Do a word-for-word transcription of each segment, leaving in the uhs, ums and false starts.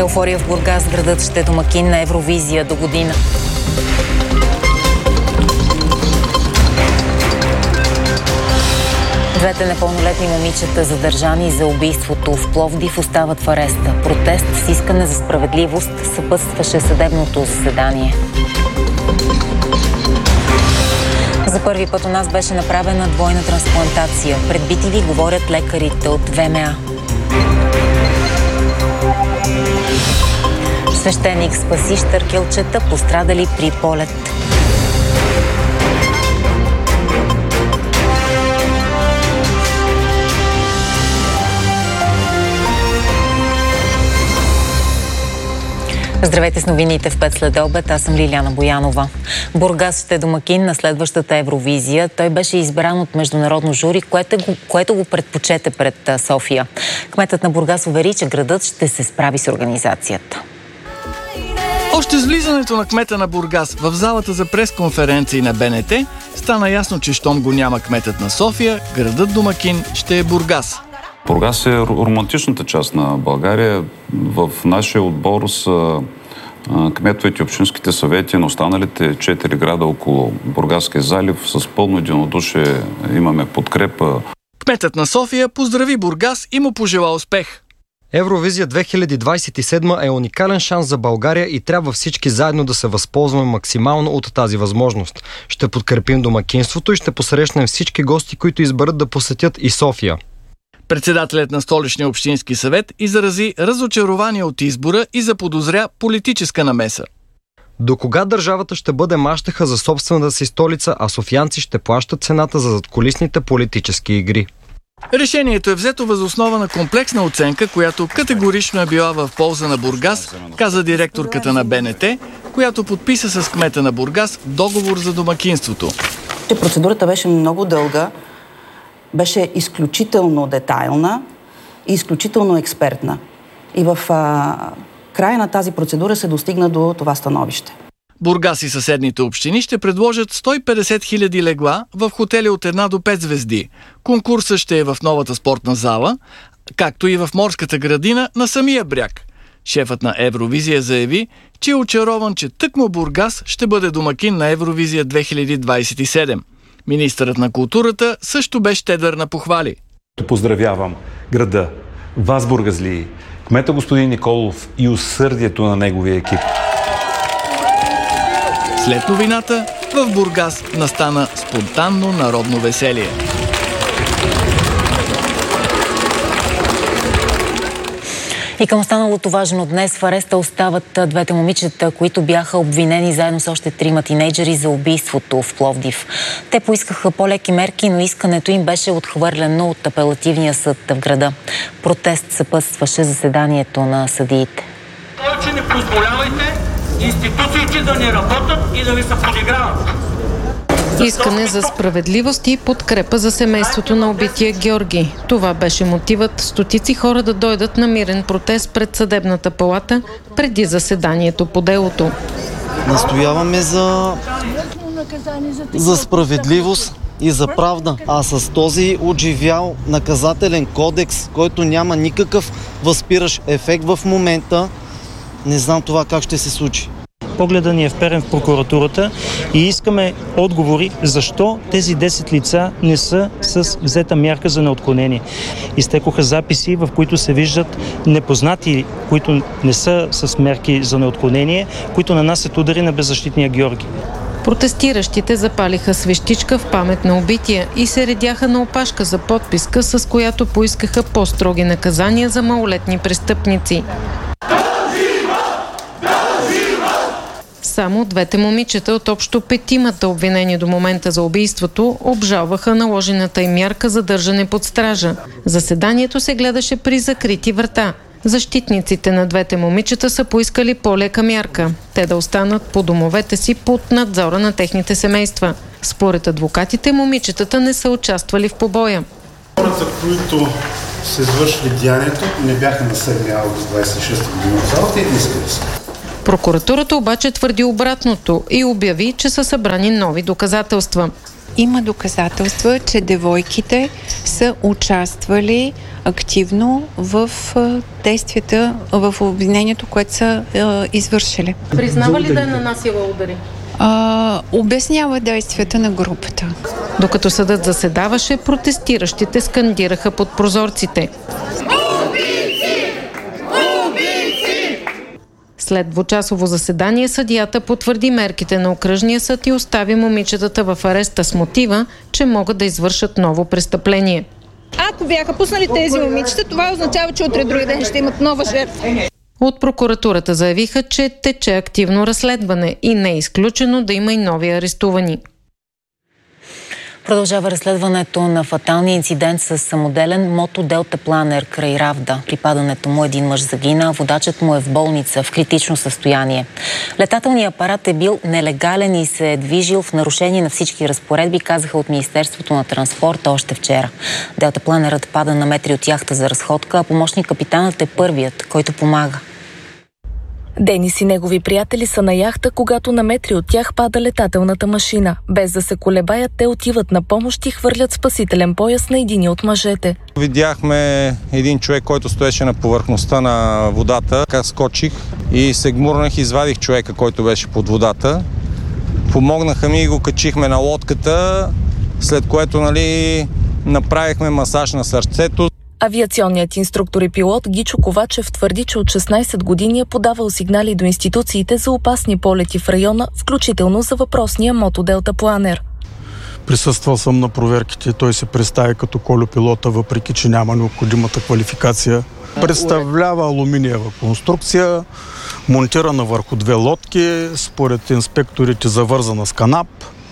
Еуфория в Бургас. Градът ще е домакин на Евровизия до година. Двете непълнолетни момичета, задържани за убийството в Пловдив, остават в ареста. Протест с искане за справедливост съпътстваше съдебното заседание. За първи път у нас беше направена двойна трансплантация. Предбити ви говорят лекарите от ВМА. Свещеник спаси щъркелчета, пострадали при полет. Здравейте с новините в пет след обед. Аз съм Лиляна Боянова. Бургас ще е домакин на следващата Евровизия. Той беше избран от международно жури, което го, което го предпочете пред София. Кметът на Бургас увери, че градът ще се справи с организацията. Още с влизането на кмета на Бургас в залата за пресконференции на БНТ стана ясно, че щом го няма кметът на София, градът домакин ще е Бургас. Бургас е романтичната част на България. В нашия отбор са кметовете и общинските съвети на останалите четири града около Бургаския залив. С пълно единодушие имаме подкрепа. Кметът на София поздрави Бургас и му пожела успех. Евровизия две хиляди двадесет и седма е уникален шанс за България и трябва всички заедно да се възползваме максимално от тази възможност. Ще подкрепим домакинството и ще посрещнем всички гости, които изберат да посетят и София. Председателят на Столичния общински съвет изрази разочарование от избора и заподозря политическа намеса. До кога държавата ще бъде мащеха за собствената си столица, а софиянци ще плащат цената за задкулисните политически игри? Решението е взето въз основа на комплексна оценка, която категорично е била в полза на Бургас, каза директорката на БНТ, която подписа с кмета на Бургас договор за домакинството. Процедурата беше много дълга, беше изключително детайлна и изключително експертна. И в а, края на тази процедура се достигна до това становище. Бургас и съседните общини ще предложат сто и петдесет хиляди легла в хотели от една до пет звезди. Конкурсът ще е в новата спортна зала, както и в морската градина на самия бряг. Шефът на Евровизия заяви, че е очарован, че тъкмо Бургас ще бъде домакин на Евровизия две хиляди двадесет и седем. Министърът на културата също бе щедър на похвали. Поздравявам града, вас бургазлии, кмета господин Николов и усърдието на неговия екип. След новината в Бургас настана спонтанно народно веселие. И към останалото важно днес в ареста остават двете момичета, които бяха обвинени заедно с още трима тинейджери за убийството в Пловдив. Те поискаха по-леки мерки, но искането им беше отхвърлено от апелативния съд в града. Протест съпътстваше заседанието на съдиите. Повече не позволявайте институциите да не работят и да ви се подиграват. Искане за справедливост и подкрепа за семейството на убития Георги. Това беше мотивът стотици хора да дойдат на мирен протест пред съдебната палата преди заседанието по делото. Настояваме за, за справедливост и за правда. А с този отживял наказателен кодекс, който няма никакъв възпиращ ефект в момента, не знам това как ще се случи. Погледа ни е вперен в прокуратурата и искаме отговори защо тези десет лица не са с взета мярка за неотклонение. Изтекоха записи, в които се виждат непознати, които не са с мерки за неотклонение, които нанасят удари на беззащитния Георги. Протестиращите запалиха свещичка в памет на убития и се редяха на опашка за подписка, с която поискаха по-строги наказания за малолетни престъпници. Само двете момичета от общо петимата обвинени до момента за убийството обжалваха наложената им мярка за държане под стража. Заседанието се гледаше при закрити врата. Защитниците на двете момичета са поискали по-лека мярка. Те да останат по домовете си под надзора на техните семейства. Според адвокатите, момичетата не са участвали в побоя. Хората, които са извършили деянието, не бяха на седми август двадесет и шеста година в залата и не искали са. Прокуратурата обаче твърди обратното и обяви, че са събрани нови доказателства. има доказателства, че девойките са участвали активно в действията, в обвинението, което са е, извършили. Признава ли да е нанасила удари? А, обяснява действията на групата. Докато съдът заседаваше, протестиращите скандираха под прозорците. След двучасово заседание съдията потвърди мерките на окръжния съд и остави момичетата в ареста с мотива, че могат да извършат ново престъпление. Ако бяха пуснали тези момичета, това означава, че утре други ден ще имат нова жертва. От прокуратурата заявиха, че тече активно разследване и не е изключено да има и нови арестувани. Продължава разследването на фаталния инцидент с самоделен мотоделтапланер край Равда. При падането му един мъж загина, водачът му е в болница в критично състояние. Летателният апарат е бил нелегален и се е движил в нарушение на всички разпоредби, казаха от Министерството на транспорта още вчера. Делтапланерът пада на метри от яхта за разходка, а помощник капитанът е първият, който помага. Денис и негови приятели са на яхта, когато на метри от тях пада летателната машина. Без да се колебаят, те отиват на помощ и хвърлят спасителен пояс на единия от мъжете. Видяхме един човек, който стоеше на повърхността на водата. Как скочих и се гмурнах и извадих човека, който беше под водата. Помогнаха ми и го качихме на лодката, след което нали, направихме масаж на сърцето. Авиационният инструктор и пилот Гичо Ковачев твърди, че от шестнайсет години е подавал сигнали до институциите за опасни полети в района, включително за въпросния мотоделтапланер. Присъствал съм на проверките. Той се представи като колопилота, въпреки че няма необходимата квалификация. Представлява алуминиева конструкция, монтирана върху две лодки, според инспекторите завързана с канап.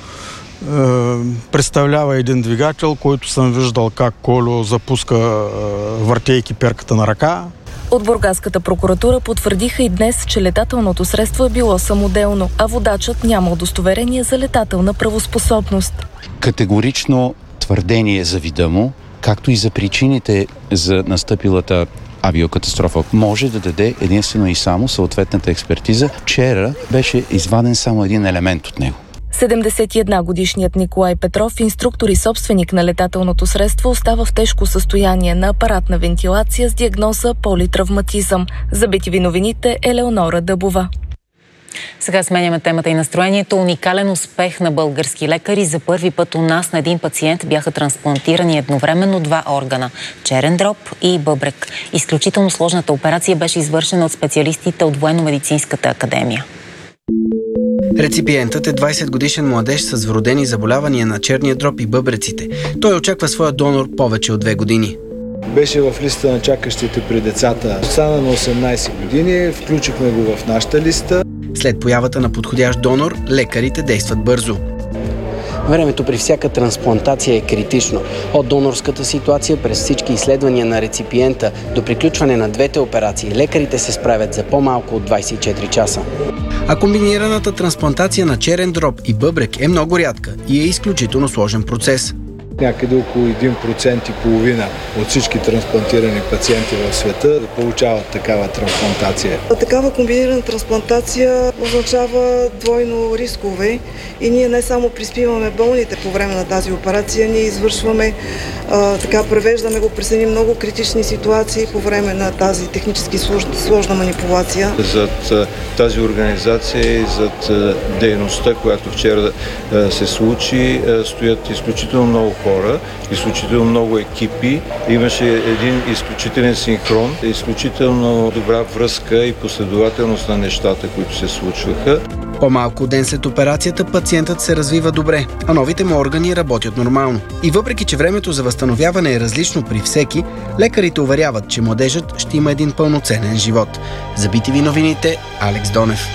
Представлява един двигател, който съм виждал как Колю запуска, въртейки перката на ръка. От Бургаската прокуратура потвърдиха и днес, че летателното средство е било самоделно, а водачът няма удостоверение за летателна правоспособност. Категорично твърдение за вида му, както и за причините за настъпилата авиокатастрофа, може да даде единствено и само съответната експертиза. Вчера беше изваден само един елемент от него. седемдесет и една годишният Николай Петров, инструктор и собственик на летателното средство, остава в тежко състояние на апаратна вентилация с диагноза политравматизъм. За би ти ви новините Елеонора Дъбова. Сега сменяме темата и настроението. Уникален успех на български лекари. За първи път у нас на един пациент бяха трансплантирани едновременно два органа – черен дроб и бъбрек. Изключително сложната операция беше извършена от специалистите от Военно-медицинската академия. Реципиентът е двайсет годишен младеж с вродени заболявания на черния дроб и бъбреците. Той очаква своя донор повече от две години. Беше в листа на чакащите при децата. Стана на осемнайсет години, включихме го в нашата листа. След появата на подходящ донор, лекарите действат бързо. Времето при всяка трансплантация е критично. От донорската ситуация през всички изследвания на реципиента до приключване на двете операции, лекарите се справят за по-малко от двайсет и четири часа. А комбинираната трансплантация на черен дроб и бъбрек е много рядка и е изключително сложен процес. Някъде около един процент и половина от всички трансплантирани пациенти в света получават такава трансплантация. Такава комбинирана трансплантация означава двойно рискове и ние не само приспиваме болните по време на тази операция, ние извършваме, а, така превеждаме го през едни много критични ситуации по време на тази технически сложна, сложна манипулация. Зад тази организация и зад дейността, която вчера се случи, стоят изключително много хора, изключително много екипи. Имаше един изключителен синхрон, изключително добра връзка и последователност на нещата, които се случваха. По-малко ден след операцията пациентът се развива добре, а новите му органи работят нормално. И въпреки, че времето за възстановяване е различно при всеки, лекарите уверяват, че младежът ще има един пълноценен живот. За би ти ви новините, Алекс Донев.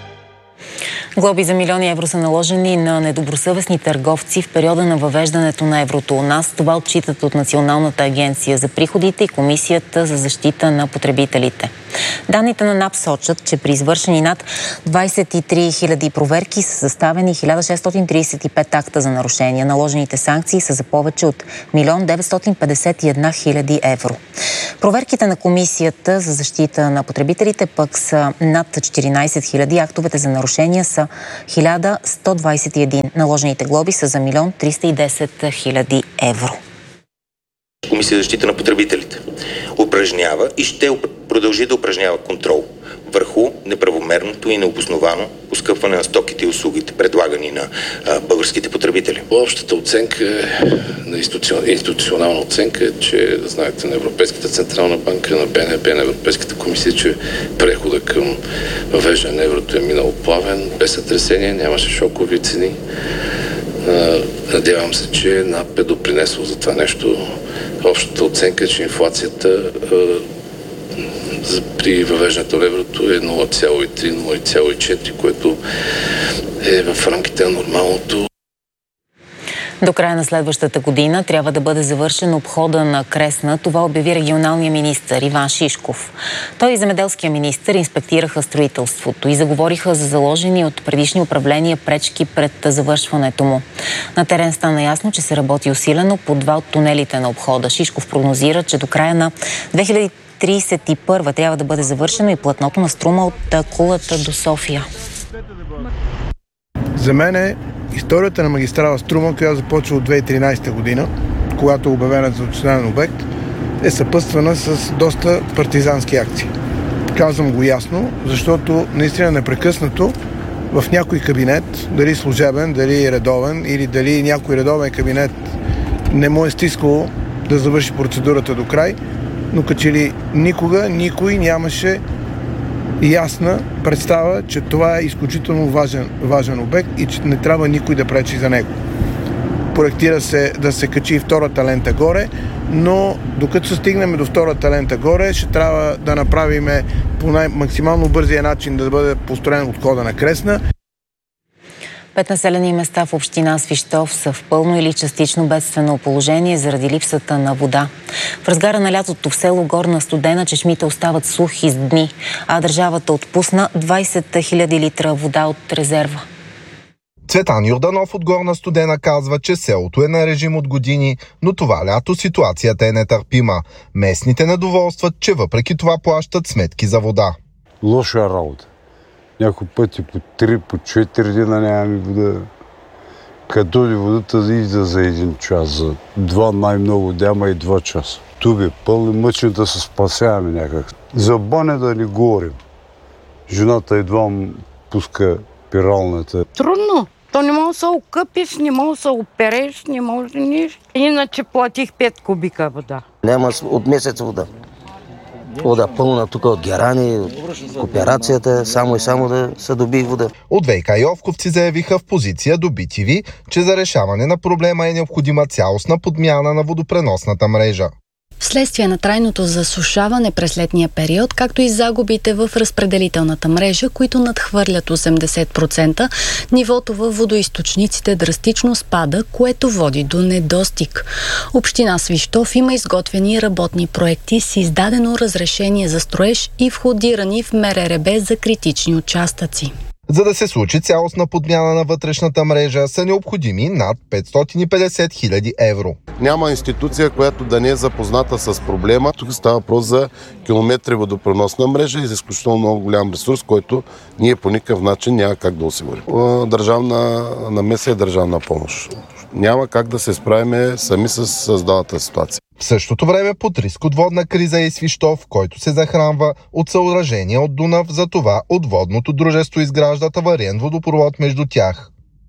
Глоби за милиони евро са наложени на недобросъвестни търговци в периода на въвеждането на еврото у нас. Това отчитат от Националната агенция за приходите и Комисията за защита на потребителите. Данните на НАП сочат, че при извършени над двадесет и три хиляди проверки са съставени хиляда шестстотин тридесет и пет акта за нарушения. Наложените санкции са за повече от милион деветстотин петдесет и една хиляди евро. Проверките на Комисията за защита на потребителите пък са над четиринадесет хиляди, актовете за нарушения са хиляда сто двадесет и един. Наложените глоби са за милион триста и десет хиляди евро. Комисия за защита на потребителите упражнява и ще продължи да упражнява контрол върху неправомерното и необосновано поскъпване на стоките и услугите, предлагани на а, българските потребители. Общата оценка, на институционална оценка е, че, знаете, на Европейската централна банка, на Б Н Б, на Европейската комисия, че прехода към въвеждане на еврото е минал плавен, без сътресение, нямаше шокови цени. Надявам се, че НАП е допринесло за това нещо. Общата оценка е, че инфлацията при въвеждането на еврото е нула цяло и три - нула цяло и четири, което е в рамките на нормалното. До края на следващата година трябва да бъде завършен обхода на Кресна. Това обяви регионалният министър Иван Шишков. Той и земеделския министър инспектираха строителството и заговориха за заложени от предишни управления пречки пред завършването му. На терен стана ясно, че се работи усилено по два от тунелите на обхода. Шишков прогнозира, че до края на две хиляди тридесет и първа трябва да бъде завършено и платното на Струма от Кулата до София. За мен е историята на магистрала Струма, която започва от две хиляди и тринадесета година, когато е обявена за национален обект, е съпътствана с доста партизански акции. Казвам го ясно, защото наистина непрекъснато в някой кабинет, дали служебен, дали редовен или дали някой редовен кабинет не му е стискало да завърши процедурата до край, но като че ли никога никой нямаше ясна представа, че това е изключително важен, важен обект и че не трябва никой да пречи за него. Проектира се да се качи втората лента горе, но докато се стигнем до втората лента горе, ще трябва да направим по най-максимално бързия начин да бъде построен отхода на Кресна. Пет населени места в община Свищов са в пълно или частично бедствено положение заради липсата на вода. В разгара на лятото в село Горна Студена чешмите остават сухи с дни, а държавата отпусна двадесет хиляди литра вода от резерва. Цветан Йорданов от Горна Студена казва, че селото е на режим от години, но това лято ситуацията е нетърпима. Местните недоволстват, че въпреки това плащат сметки за вода. Лоша работа. Някои пъти по три, по четири дена нямаме вода. Като ли водата изда за един час, за два най-много няма и два часа. Туби пълни мъчни да се спасяваме някак. За баня да не говорим. Жената едва пуска пиралната. Трудно. То не може да се окъпиш, не може да се опереш, не може нищо. Иначе платих пет кубика вода. Няма от месец вода. Вода пълна тук от герани, от кооперацията, само и само да се доби вода. От ВиК Йовковци заявиха в позиция до Би Ти Ви, че за решаване на проблема е необходима цялостна подмяна на водопреносната мрежа. Вследствие на трайното засушаване през летния период, както и загубите в разпределителната мрежа, които надхвърлят осемдесет процента, нивото във водоизточниците драстично спада, което води до недостиг. Община Свищов има изготвени работни проекти с издадено разрешение за строеж и входирани в М Р Р Б за критични участъци. За да се случи цялостна подмяна на вътрешната мрежа, са необходими над петстотин и петдесет хиляди евро. Няма институция, която да не е запозната с проблема. Тук става въпрос за километри водопреносна мрежа и за изключително много голям ресурс, който ние по никакъв начин няма как да осигурим. Държавна намеса и държавна помощ. Няма как да се справим сами с създалата ситуация. В същото време под риск от водна криза е Свищов, който се захранва от съоръжения от Дунав, за това от водното дружество изграждат авариен водопровод между тях.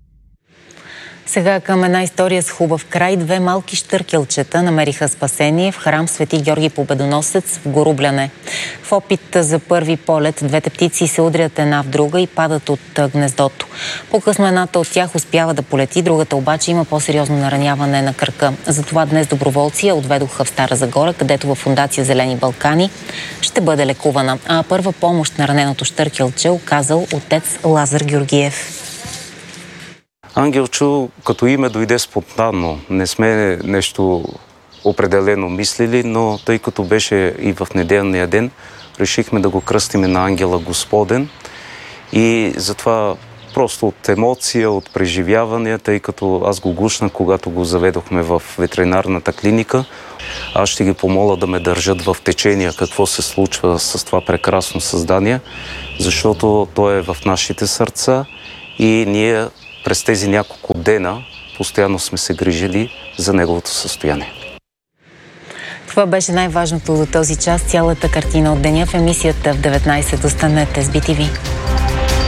Сега към една история с хубав край. Две малки щъркелчета намериха спасение в храм Свети Георги Победоносец в Горубляне. В опит за първи полет двете птици се удрят една в друга и падат от гнездото. По-късно едната от тях успява да полети, другата обаче има по-сериозно нараняване на кръка. Затова днес доброволци я отведоха в Стара Загора, където във фондация Зелени Балкани ще бъде лекувана. А първа помощ на раненото щъркелче оказал отец Лазар Георгиев. Ангелчо като име дойде спонтанно. Не сме нещо определено мислили, но тъй като беше и в неделния ден, решихме да го кръстиме на Ангела Господен и затова просто от емоция, от преживявания, тъй като аз го гушнах, когато го заведохме в ветеринарната клиника. Аз ще ги помоля да ме държат в течение какво се случва с това прекрасно създание, защото то е в нашите сърца и ние през тези няколко дена постоянно сме се грижили за неговото състояние. Това беше най-важното до този час. Цялата картина от деня в емисията в деветнайсет. Останете с би ти ви.